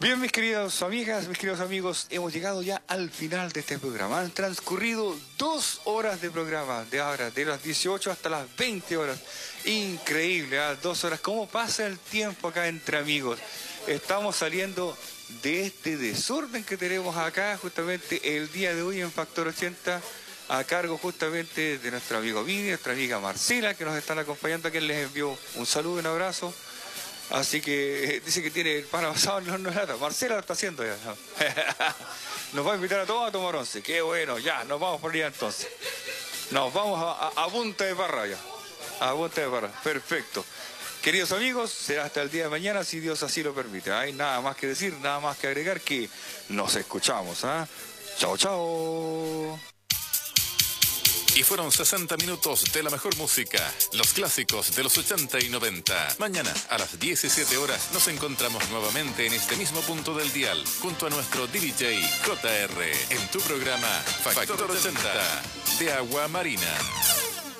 Bien, mis queridas amigas, mis queridos amigos, hemos llegado ya al final de este programa. Han transcurrido 2 horas de programa, de las 18 hasta las 20 horas. Increíble, 2 horas. ¿Cómo pasa el tiempo acá entre amigos? Estamos saliendo de este desorden que tenemos acá, justamente el día de hoy en Factor 80, a cargo justamente de nuestro amigo Vini, nuestra amiga Marcela, que nos están acompañando, a quien les envió un saludo, un abrazo. Así que dice que tiene el pan avanzado en el horno de lata. Marcela lo está haciendo ya. Nos va a invitar a todos a tomar once. Qué bueno, ya, nos vamos por allá entonces. Nos vamos a punta de parra ya. A punta de parra, perfecto. Queridos amigos, será hasta el día de mañana si Dios así lo permite. No hay nada más que decir, nada más que agregar, que nos escuchamos. Chao, chao. Y fueron 60 minutos de la mejor música, los clásicos de los 80 y 90. Mañana a las 17 horas nos encontramos nuevamente en este mismo punto del dial, junto a nuestro DJ JR, en tu programa Factor 80 de Agua Marina.